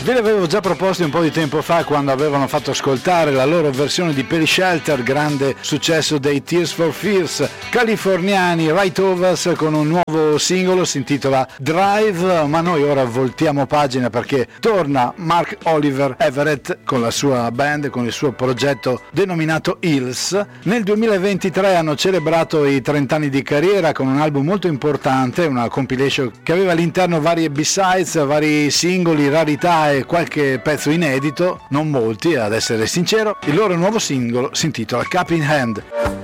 Ve l'avevo già proposti un po' di tempo fa quando avevano fatto ascoltare la loro versione di Perry Shelter, grande successo dei Tears for Fears californiani, Right Overs, con un nuovo singolo, si intitola Drive, ma noi ora voltiamo pagina perché torna Mark Oliver Everett con la sua band, con il suo progetto denominato Hills. Nel 2023 hanno celebrato i 30 anni di carriera con un album molto importante, una compilation che aveva all'interno varie B-sides, vari singoli, rarità e qualche pezzo inedito, non molti ad essere sincero. Il loro nuovo singolo si intitola Cup in Hand.